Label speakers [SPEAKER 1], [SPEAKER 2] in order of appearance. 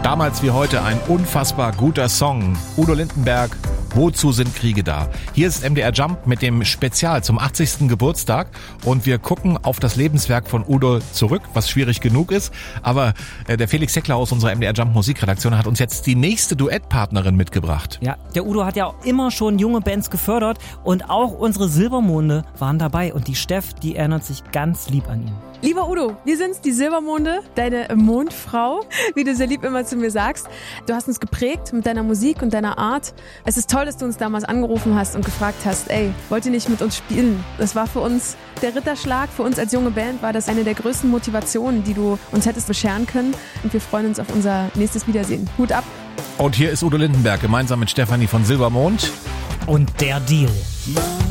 [SPEAKER 1] Damals wie heute ein unfassbar guter Song. Udo Lindenberg, Wozu sind Kriege da? Hier ist MDR Jump mit dem Spezial zum 80. Geburtstag und wir gucken auf das Lebenswerk von Udo zurück, was schwierig genug ist. Aber der Felix Heckler aus unserer MDR Jump Musikredaktion hat uns jetzt die nächste Duettpartnerin mitgebracht.
[SPEAKER 2] Ja, der Udo hat ja auch immer schon junge Bands gefördert und auch unsere Silbermonde waren dabei und die Steff, die erinnert sich ganz lieb an ihn.
[SPEAKER 3] Lieber Udo, wir sind's, die Silbermonde, deine Mondfrau, wie du sehr lieb immer zu mir sagst. Du hast uns geprägt mit deiner Musik und deiner Art. Es ist toll, dass du uns damals angerufen hast und gefragt hast, ey, wollt ihr nicht mit uns spielen? Das war für uns der Ritterschlag. Für uns als junge Band war das eine der größten Motivationen, die du uns hättest bescheren können. Und wir freuen uns auf unser nächstes Wiedersehen. Hut ab.
[SPEAKER 1] Und hier ist Udo Lindenberg gemeinsam mit Stefanie von Silbermond.
[SPEAKER 2] Und der Deal.